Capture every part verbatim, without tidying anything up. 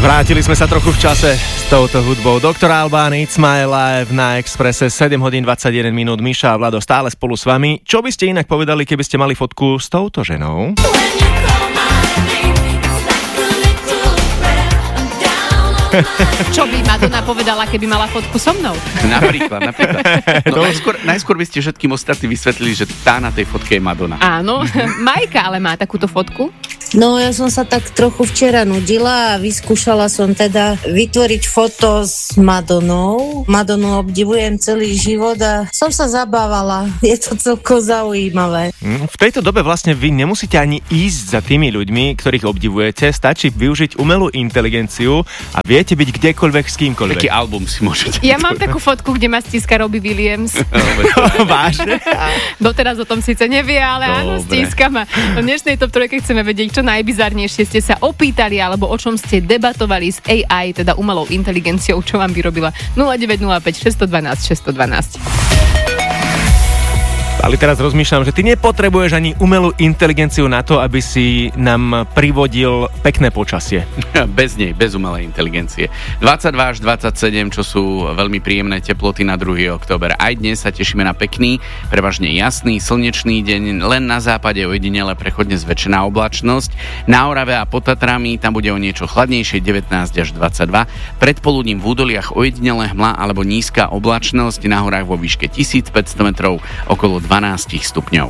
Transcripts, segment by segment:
Vrátili sme sa trochu v čase s touto hudbou. doktor Alban, It's My Life na Expresse, sedem hodín dvadsaťjeden minút. Miša a Vlado stále spolu s vami. Čo by ste inak povedali, keby ste mali fotku s touto ženou? Čo by Madonna povedala, keby mala fotku so mnou? Napríklad, napríklad. No, najskôr, najskôr by ste všetkým ostatným vysvetlili, že tá na tej fotke je Madonna. Áno, Majka ale má takúto fotku. No ja som sa tak trochu včera nudila a vyskúšala som teda vytvoriť foto s Madonnou. Madonu obdivujem celý život a som sa zabávala. Je to celkom zaujímavé. V tejto dobe vlastne vy nemusíte ani ísť za tými ľuďmi, ktorých obdivujete. Stačí využiť umelú inteligenciu a viete byť kdekoľvek s kýmkoľvek. Taký album si môžete. Ja mám takú fotku, kde ma stíska Robbie Williams. Vážne? Doteraz o tom síce nevie, ale Dobre. Áno, stíska ma. V dnešnej top trojke chceme vedieť, čo najbizarnejšie ste sa opýtali, alebo o čom ste debatovali s á í, teda umelou inteligenciou, čo vám vyrobila. nula deväť nula päť šesť jedna dva šesť jedna dva. Ale teraz rozmýšľam, že ty nepotrebuješ ani umelú inteligenciu na to, aby si nám privodil pekné počasie. Bez nej, bez umelej inteligencie. dvadsaťdva až dvadsaťsedem, čo sú veľmi príjemné teploty na druhý október. Aj dnes sa tešíme na pekný, prevažne jasný, slnečný deň. Len na západe ojedinele prechodne zväčšená oblačnosť. Na Orave a pod Tatrami tam bude o niečo chladnejšie, devätnásť až dvadsaťdva. Predpoludním v údoliach ojedinele hmla alebo nízka oblačnosť, na horách vo výške tisícpäťsto metrov, okolo dvanásť stupňov.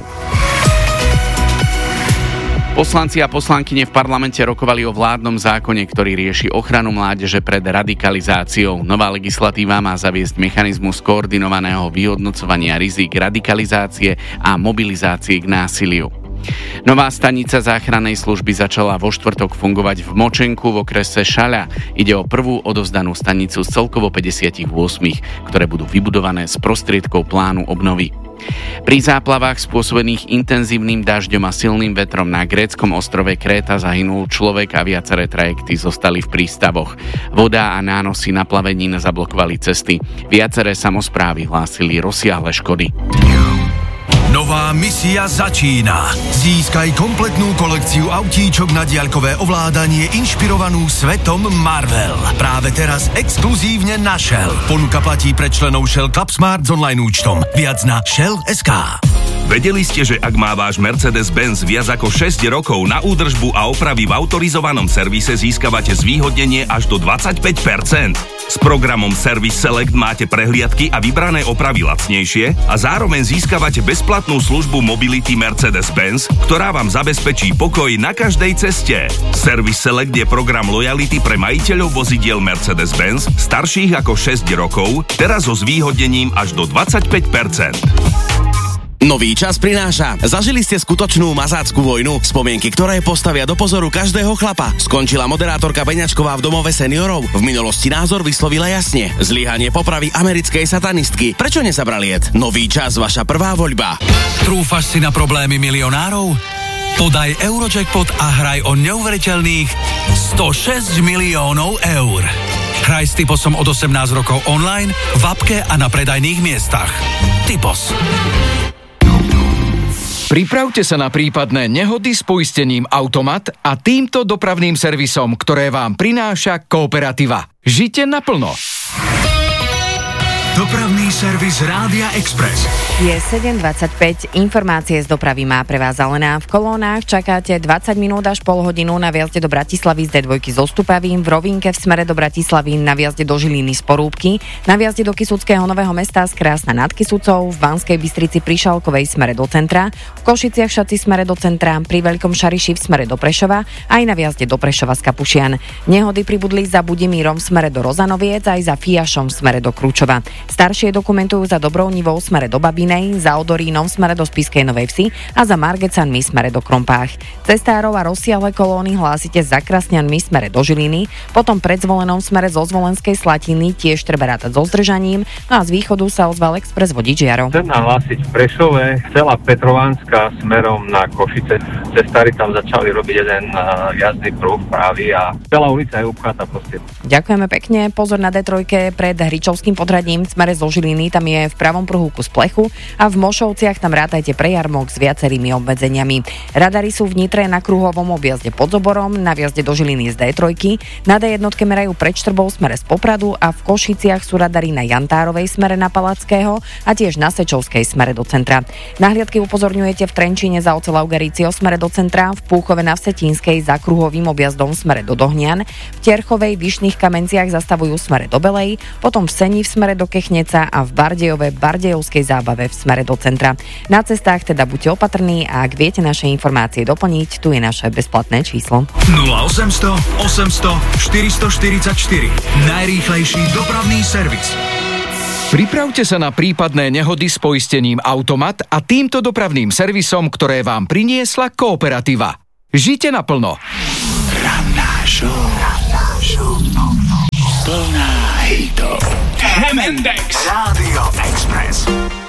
Poslanci a poslankyne v parlamente rokovali o vládnom zákone, ktorý rieši ochranu mládeže pred radikalizáciou. Nová legislatíva má zaviesť mechanizmus koordinovaného vyhodnocovania rizik radikalizácie a mobilizácie k násiliu. Nová stanica záchrannej služby začala vo štvrtok fungovať v Močenku v okrese Šaľa. Ide o prvú odovzdanú stanicu z celkovo päťdesiatosem, ktoré budú vybudované z prostriedkov plánu obnovy. Pri záplavách spôsobených intenzívnym dažďom a silným vetrom na gréckom ostrove Kréta zahynul človek a viaceré trajekty zostali v prístavoch. Voda a nánosy naplavenín zablokovali cesty. Viaceré samosprávy hlásili rozsiahle škody. Nová misia začína. Získaj kompletnú kolekciu autíčok na diaľkové ovládanie inšpirovanú svetom Marvel. Práve teraz exkluzívne na Shell. Ponuka platí pre členov Shell Club Smart s online účtom. Viac na shell bodka es ká. Vedeli ste, že ak má váš Mercedes-Benz viac ako šesť rokov na údržbu a opravy v autorizovanom servise, získavate zvýhodnenie až do dvadsaťpäť percent. S programom Service Select máte prehliadky a vybrané opravy lacnejšie a zároveň získavate bezplatnú službu Mobility Mercedes-Benz, ktorá vám zabezpečí pokoj na každej ceste. Service Select je program lojality pre majiteľov vozidiel Mercedes-Benz starších ako šesť rokov, teraz so zvýhodnením až do dvadsaťpäť percent. Nový čas prináša. Zažili ste skutočnú mazácku vojnu, spomienky ktorej postavia do pozoru každého chlapa. Skončila moderátorka Beňačková v domove seniorov. V minulosti názor vyslovila jasne. Zlyhanie popravy americkej satanistky. Prečo nezabrali jed? Nový čas, vaša prvá voľba. Trúfaš si na problémy milionárov? Podaj Eurojackpot a hraj o neuveriteľných stošesť miliónov eur. Hraj s Typosom od osemnásť rokov online, v apke a na predajných miestach. Typos. Pripravte sa na prípadné nehody s poistením Automat a týmto dopravným servisom, ktoré vám prináša Kooperativa. Žite naplno. Dopravný servis Rádia Express. Je sedem dvadsaťpäť, informácie z dopravy má pre vás Alena. V kolónach čakáte dvadsať minút až pol hodinu na viazde do Bratislavy z dé dva so Stupavým, v Rovinke v smere do Bratislavy na viazde do Žiliny z Porúbky, na viazde do Kysuckého Nového Mesta z Krásna nad Kysucou, v Banskej Bystrici pri Šalkovej smere do centra, v Košiciach Šaci smere do centra, pri Veľkom Šariši v smere do Prešova, aj na viazde do Prešova z Kapušian. Nehody pribudli za Budimírom v smere do Rozanoviec, aj za Fiašom v smere do Krúčova. Staršie dokumentujú za Dobrounivou v smere do Babinej, za Odorínom v smere do Spišskej Novej Vsi a za Margecanmi v smere do Krompách. Cestárov a rozsiahle kolóny hlásite za Krasňanmi v smere do Žiliny, potom pred Zvolenom v smere zo Zvolenskej Slatiny tiež treba rátať so zdržaním, no a z východu sa ozval expres vodič Jaro. Chcem nahlásiť v Prešove, celá Petrovánska smerom na Košice. Cestári tam začali robiť jeden uh, jazdný pruh právy a celá ulica je upchatá proste. Ďakujeme pekne, pozor na dé tri pred Hričovským podhradím smere zo Žiliny, tam je v pravom pruhu kus plechu a v Mošovciach tam rátajte prejarmok s viacerými obmedzeniami. Radary sú v Nitre na kruhovom objazde pod Zoborom, na vjazde do Žiliny z dé tri, na dé jedna merajú pred Štrbou smere z Popradu a v Košiciach sú radary na Jantárovej smere na Palackého a tiež na Sečovskej smere do centra. Na hliadky upozorňujete v Trenčíne za Ocelaugerício smere do centra, v Púchove na Vsetínskej za kruhovým objazdom smere do Dohnian, v Terchovej Vyšných Kamenciach zastavujú smere do Belej, potom v Seni v smere do Kechneca a v Bardejove Bardejovskej zábave v smere do centra. Na cestách teda buďte opatrní a ak viete naše informácie doplniť, tu je naše bezplatné číslo. nula osemsto osemsto štyristoštyridsaťštyri. Najrýchlejší dopravný servis. Pripravte sa na prípadné nehody s poistením Automat a týmto dopravným servisom, ktoré vám priniesla Kooperativa. Žite naplno. Ranná show. Ranná show. Plná hitov. em end extra. Rádio Express.